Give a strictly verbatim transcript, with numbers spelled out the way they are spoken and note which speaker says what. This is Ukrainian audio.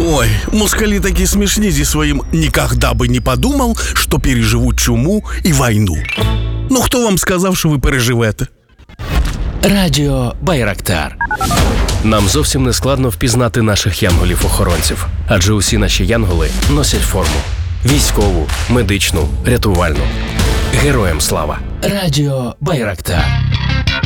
Speaker 1: Ой, москали такие смешни зі своїм «никогда бы не подумал, что переживу чуму і війну». Ну, хто вам сказав, що ви переживете?
Speaker 2: Радіо Байрактар. Нам зовсім не складно впізнати наших янголів-охоронців, адже усі наші янголи носять форму. Військову, медичну, рятувальну. Героям слава. Радіо Байрактар.